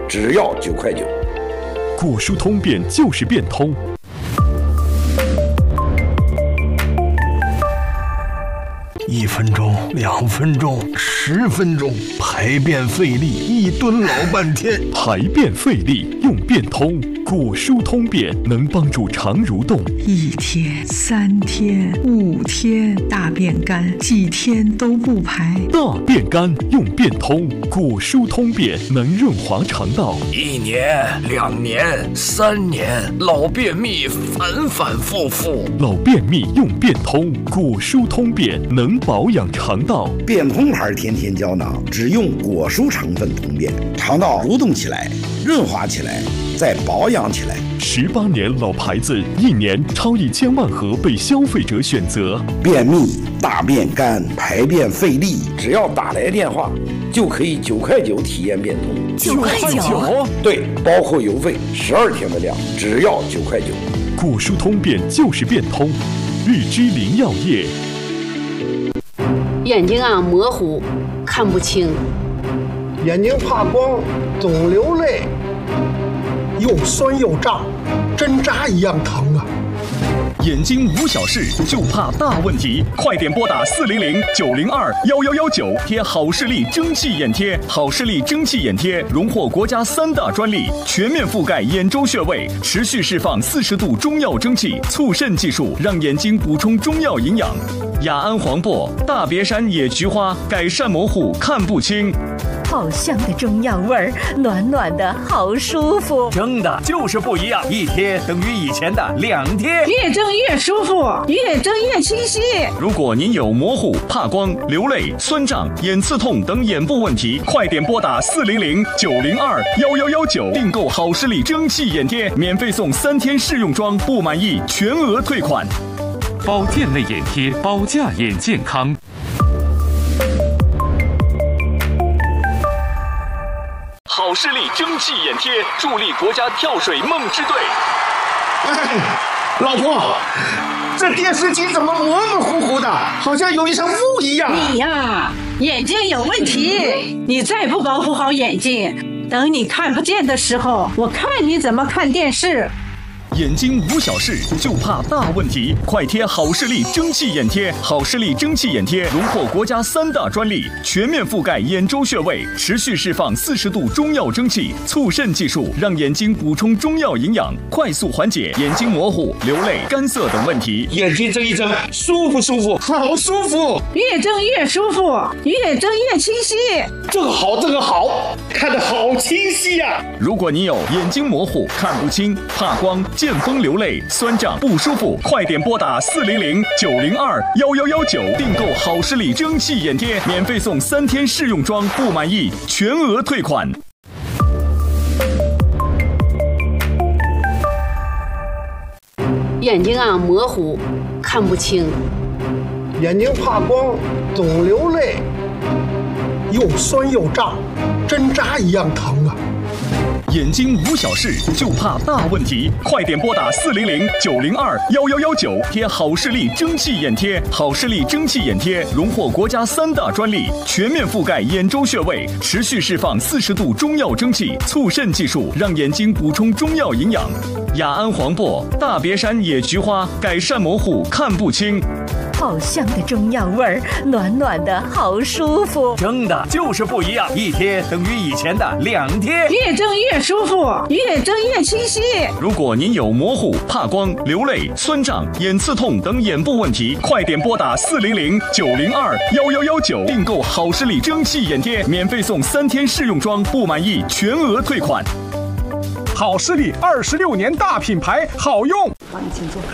只要9块9。 果蔬通便就是变通。 1分钟、2分钟、10分钟，排便费力，1蹲老半天。 排便费力用变通，果蔬通便能帮助肠蠕动。 1天、3天、5天，大便干，几天都不排。 大便干用变通，果蔬通便能润滑肠道。 1年、2年、3年，老便秘反反复复。 老便秘用变通，果蔬通便能保养肠道。 变通牌天天胶囊只用果蔬成分通便，肠道蠕动起来，润滑起来，再保养起来。 18年老牌子，1年超1000万盒被消费者选择。 便秘、大便干、排便费力，只要打来电话，就可以9块9体验变通。 9块9？ 对，包括邮费，12天的量，只要9块9。 果蔬通便就是变通，日之灵药业。 眼睛模糊，看不清。 眼睛怕光，总流泪，又酸又胀，针扎一样疼啊！ 眼睛无小事，就怕大问题，快点拨打400 902 1119，贴好视力蒸汽眼贴。好视力蒸汽眼贴荣获国家3大专利，全面覆盖眼周穴位，持续释放40度中药蒸汽，促渗技术让眼睛补充中药营养。雅安黄柏、大别山野菊花改善模糊看不清。 好香的中药味儿，暖暖的好舒服。 蒸的就是不一样，一贴等于以前的2贴， 越蒸越舒服，越蒸越清晰。 如果您有模糊、怕光、流泪、酸胀、眼刺痛等眼部问题，快点拨打400 902 1119，订购好视力蒸汽眼贴，免费送3天试用装，不满意全额退款。 保健类眼贴，保驾眼健康。 好视力蒸汽眼贴助力国家跳水梦之队。 老婆，这电视机怎么模模糊糊的，好像有一层雾一样？ 你呀，眼睛有问题，你再不保护好眼睛，等你看不见的时候，我看你怎么看电视。 眼睛无小事，就怕大问题，快贴好视力蒸汽眼贴。好视力蒸汽眼贴荣获国家3大专利，全面覆盖眼周穴位，持续释放40度中药蒸汽，促渗技术让眼睛补充中药营养，快速缓解眼睛模糊、流泪、干涩等问题。 眼睛睁一睁，舒服舒服，好舒服， 越睁越舒服，越睁越清晰。 这个好，这个好，看得好清晰呀！ 如果你有眼睛模糊、看不清、怕光、见风流泪、酸胀不舒服，快点拨打400 902 1119，订购好视力蒸汽眼贴，免费送3天试用装，不满意全额退款。 眼睛模糊，看不清。 眼睛怕光，总流泪，又酸又胀，针扎一样疼啊！ 眼睛无小事，就怕大问题，快点拨打400 902 1119，贴好视力蒸汽眼贴。好视力蒸汽眼贴荣获国家3大专利，全面覆盖眼周穴位，持续释放40度中药蒸汽，促渗技术让眼睛补充中药营养。雅安黄柏、大别山野菊花改善模糊看不清。 好香的中药味儿，暖暖的好舒服。 蒸的就是不一样，一贴等于以前的2贴， 越蒸越舒服，越蒸越清晰。 如果您有模糊、怕光、流泪、酸胀、眼刺痛等眼部问题，快点拨打400 902 1119，订购好视力蒸汽眼贴，免费送3天试用装，不满意全额退款。 好视力26年大品牌，好用。 帮你请坐。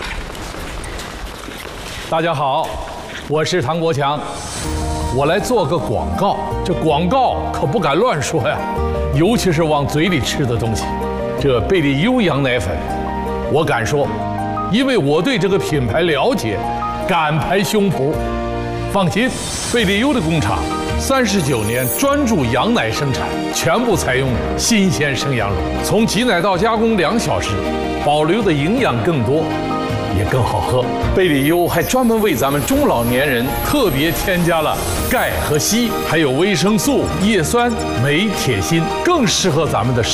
大家好，我是唐国强，我来做个广告。这广告可不敢乱说呀，尤其是往嘴里吃的东西。这贝利优羊奶粉，我敢说，因为我对这个品牌了解，敢拍胸脯。放心，贝利优的工厂39年专注羊奶生产，全部采用新鲜生羊乳，从挤奶到加工2小时，保留的营养更多。也更好喝。贝利优还专门为咱们中老年人特别添加了钙和硒，还有维生素、叶酸、镁、铁、锌，更适合咱们的